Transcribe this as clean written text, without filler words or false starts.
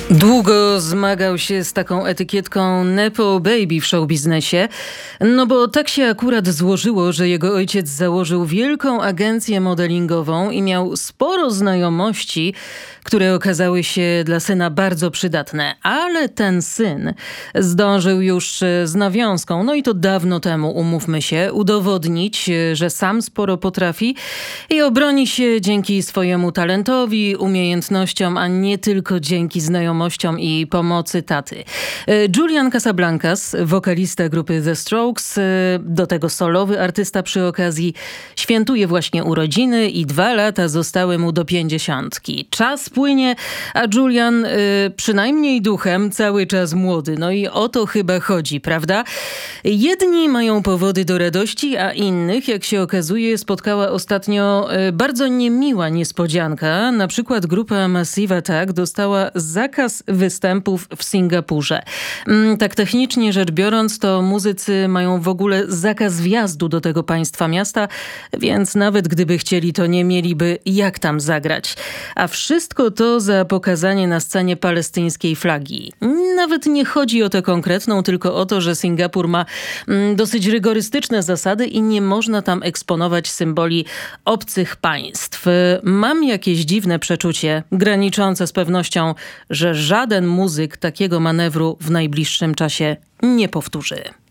Długo zmagał się z taką etykietką Nepo Baby w showbiznesie, no bo tak się akurat złożyło, że jego ojciec założył wielką agencję modelingową i miał sporo znajomości, które okazały się dla syna bardzo przydatne. Ale ten syn zdążył już z nawiązką, no i to dawno temu, umówmy się, udowodnić, że sam sporo potrafi i obroni się dzięki swojemu talentowi, umiejętnościom, a nie tylko dzięki znajomościom i pomocy taty. Julian Casablancas, wokalista grupy The Strokes, do tego solowy artysta przy okazji, świętuje właśnie urodziny i 2 lata zostały mu do 50. Czas płynie, a Julian przynajmniej duchem cały czas młody. No i o to chyba chodzi, prawda? Jedni mają powody do radości, a innych, jak się okazuje, spotkała ostatnio bardzo niemiła niespodzianka. Na przykład grupa Massive Attack dostała zakaz występów w Singapurze. Tak technicznie rzecz biorąc, to muzycy mają w ogóle zakaz wjazdu do tego państwa miasta, więc nawet gdyby chcieli, to nie mieliby jak tam zagrać. A wszystko to za pokazanie na scenie palestyńskiej flagi. Nawet nie chodzi o tę konkretną, tylko o to, że Singapur ma dosyć rygorystyczne zasady i nie można tam eksponować symboli obcych państw. Mam jakieś dziwne przeczucie, graniczące z pewnością, że żaden muzyk takiego manewru w najbliższym czasie nie powtórzy.